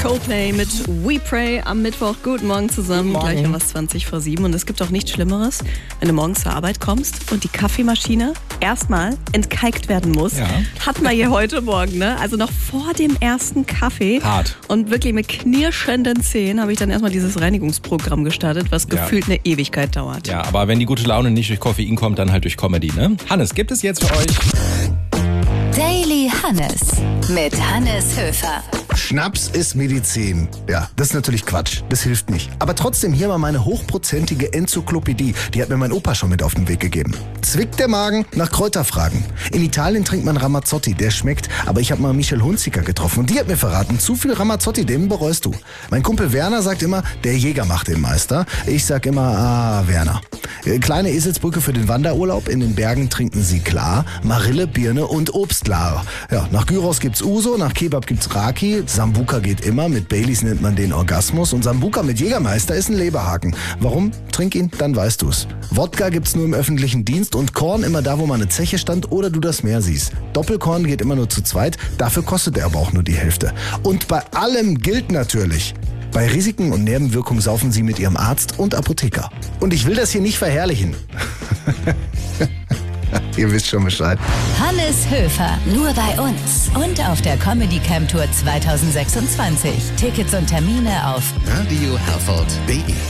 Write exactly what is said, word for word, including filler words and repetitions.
Coldplay mit We Pray am Mittwoch. Guten Morgen zusammen. Guten Morgen. Gleich um was zwanzig vor sieben. Und es gibt auch nichts Schlimmeres, wenn du morgens zur Arbeit kommst und die Kaffeemaschine erstmal entkalkt werden muss. Ja. Hatten wir hier heute Morgen, ne? Also noch vor dem ersten Kaffee. Hart. Und wirklich mit knirschenden Zähnen habe ich dann erstmal dieses Reinigungsprogramm gestartet, was Ja. gefühlt eine Ewigkeit dauert. Ja, aber wenn die gute Laune nicht durch Koffein kommt, dann halt durch Comedy, ne? Hannes, gibt es jetzt für euch... Daily Hannes mit Hannes Höfer. Schnaps ist Medizin. Ja, das ist natürlich Quatsch. Das hilft nicht. Aber trotzdem hier mal meine hochprozentige Enzyklopädie. Die hat mir mein Opa schon mit auf den Weg gegeben. Zwickt der Magen? Nach Kräuterfragen. In Italien trinkt man Ramazzotti. Der schmeckt. Aber ich habe mal Michelle Hunziker getroffen und die hat mir verraten, zu viel Ramazzotti, den bereust du. Mein Kumpel Werner sagt immer, der Jäger macht den Meister. Ich sag immer, ah, Werner. Kleine Eselsbrücke für den Wanderurlaub. In den Bergen trinken sie klar Marille, Birne und Obstlar. Ja, nach Gyros gibt's Uso, nach Kebab gibt's Raki. Sambuka geht immer, mit Baileys nennt man den Orgasmus. Und Sambuka mit Jägermeister ist ein Leberhaken. Warum? Trink ihn, dann weißt du's. Wodka gibt's nur im öffentlichen Dienst und Korn immer da, wo mal eine Zeche stand oder du das Meer siehst. Doppelkorn geht immer nur zu zweit, dafür kostet er aber auch nur die Hälfte. Und bei allem gilt natürlich: bei Risiken und Nebenwirkungen saufen Sie mit Ihrem Arzt und Apotheker. Und ich will das hier nicht verherrlichen. Ihr wisst schon Bescheid. Hannes Höfer, nur bei uns. Und auf der Comedy Camp Tour zwanzig sechsundzwanzig. Tickets und Termine auf Radio Herford punkt de